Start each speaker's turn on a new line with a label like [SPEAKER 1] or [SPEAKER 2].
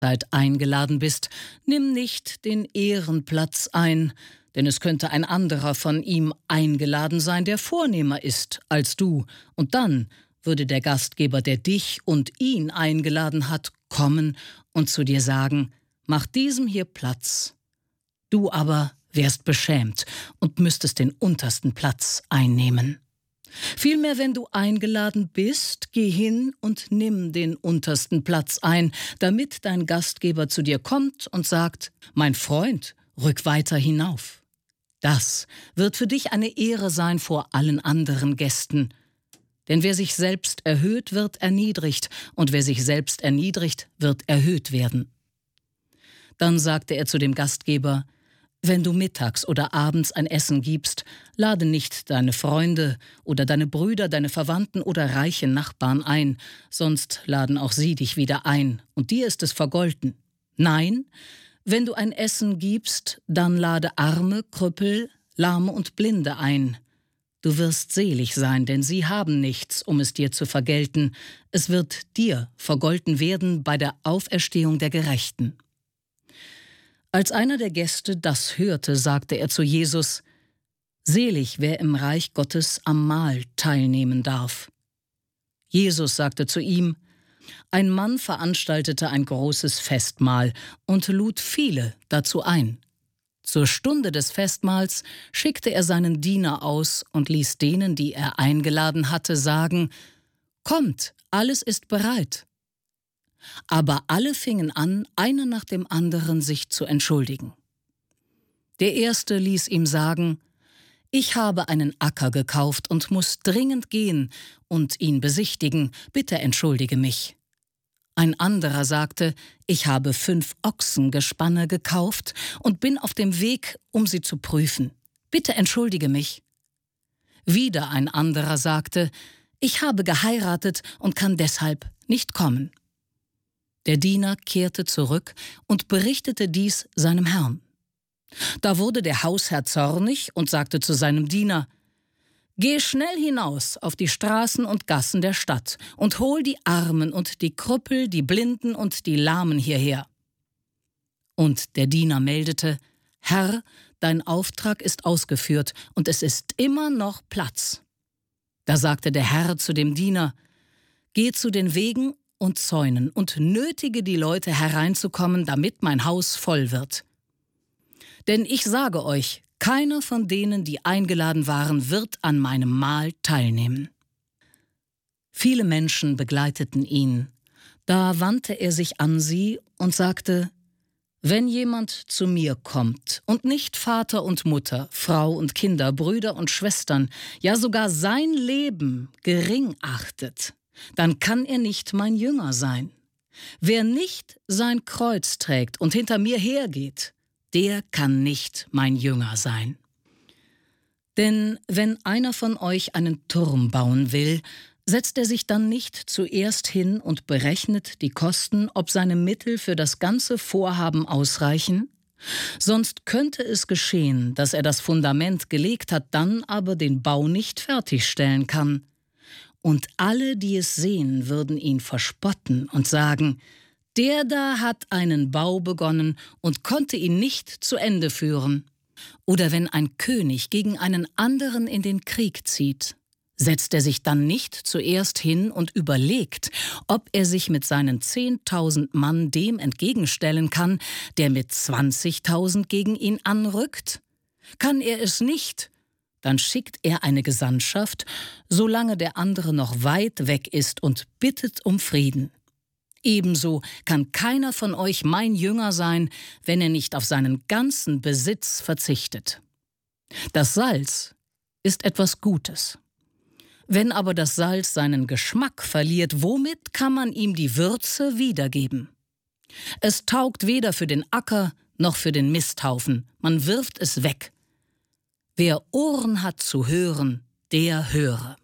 [SPEAKER 1] eingeladen bist, nimm nicht den Ehrenplatz ein, denn es könnte ein anderer von ihm eingeladen sein, der vornehmer ist als du, und dann würde der Gastgeber, der dich und ihn eingeladen hat, kommen und zu dir sagen: Mach diesem hier Platz. Du aber wärst beschämt und müsstest den untersten Platz einnehmen. Vielmehr, wenn du eingeladen bist, geh hin und nimm den untersten Platz ein, damit dein Gastgeber zu dir kommt und sagt: Mein Freund, rück weiter hinauf. Das wird für dich eine Ehre sein vor allen anderen Gästen. Denn wer sich selbst erhöht, wird erniedrigt, und wer sich selbst erniedrigt, wird erhöht werden. Dann sagte er zu dem Gastgeber: Wenn du mittags oder abends ein Essen gibst, lade nicht deine Freunde oder deine Brüder, deine Verwandten oder reiche Nachbarn ein, sonst laden auch sie dich wieder ein, und dir ist es vergolten. Nein, wenn du ein Essen gibst, dann lade Arme, Krüppel, Lahme und Blinde ein. Du wirst selig sein, denn sie haben nichts, um es dir zu vergelten. Es wird dir vergolten werden bei der Auferstehung der Gerechten. Als einer der Gäste das hörte, sagte er zu Jesus: Selig, wer im Reich Gottes am Mahl teilnehmen darf. Jesus sagte zu ihm: Ein Mann veranstaltete ein großes Festmahl und lud viele dazu ein. Zur Stunde des Festmahls schickte er seinen Diener aus und ließ denen, die er eingeladen hatte, sagen: Kommt, alles ist bereit. Aber alle fingen an, einer nach dem anderen sich zu entschuldigen. Der Erste ließ ihm sagen: Ich habe einen Acker gekauft und muss dringend gehen und ihn besichtigen, bitte entschuldige mich. Ein anderer sagte: Ich habe 5 Ochsengespanne gekauft und bin auf dem Weg, um sie zu prüfen. Bitte entschuldige mich. Wieder ein anderer sagte: Ich habe geheiratet und kann deshalb nicht kommen. Der Diener kehrte zurück und berichtete dies seinem Herrn. Da wurde der Hausherr zornig und sagte zu seinem Diener: Geh schnell hinaus auf die Straßen und Gassen der Stadt und hol die Armen und die Krüppel, die Blinden und die Lahmen hierher. Und der Diener meldete: Herr, dein Auftrag ist ausgeführt und es ist immer noch Platz. Da sagte der Herr zu dem Diener: Geh zu den Wegen und Zäunen und nötige die Leute hereinzukommen, damit mein Haus voll wird. Denn ich sage euch, keiner von denen, die eingeladen waren, wird an meinem Mahl teilnehmen. Viele Menschen begleiteten ihn. Da wandte er sich an sie und sagte: Wenn jemand zu mir kommt und nicht Vater und Mutter, Frau und Kinder, Brüder und Schwestern, ja sogar sein Leben gering achtet, dann kann er nicht mein Jünger sein. Wer nicht sein Kreuz trägt und hinter mir hergeht, der kann nicht mein Jünger sein. Denn wenn einer von euch einen Turm bauen will, setzt er sich dann nicht zuerst hin und berechnet die Kosten, ob seine Mittel für das ganze Vorhaben ausreichen? Sonst könnte es geschehen, dass er das Fundament gelegt hat, dann aber den Bau nicht fertigstellen kann. Und alle, die es sehen, würden ihn verspotten und sagen: Der da hat einen Bau begonnen und konnte ihn nicht zu Ende führen. Oder wenn ein König gegen einen anderen in den Krieg zieht, setzt er sich dann nicht zuerst hin und überlegt, ob er sich mit seinen 10.000 Mann dem entgegenstellen kann, der mit 20.000 gegen ihn anrückt? Kann er es nicht, dann schickt er eine Gesandtschaft, solange der andere noch weit weg ist, und bittet um Frieden. Ebenso kann keiner von euch mein Jünger sein, wenn er nicht auf seinen ganzen Besitz verzichtet. Das Salz ist etwas Gutes. Wenn aber das Salz seinen Geschmack verliert, womit kann man ihm die Würze wiedergeben? Es taugt weder für den Acker noch für den Misthaufen, man wirft es weg. Wer Ohren hat zu hören, der höre.